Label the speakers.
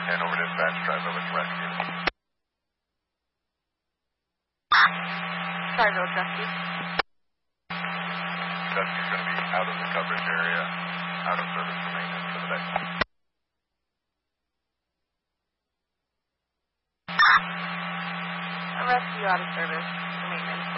Speaker 1: And over dispatch, drive over to rescue.
Speaker 2: Starville, Dusty.
Speaker 1: Dusty's going to be out of the coverage area, out of service for maintenance for the day.
Speaker 2: Rescue out of service for maintenance.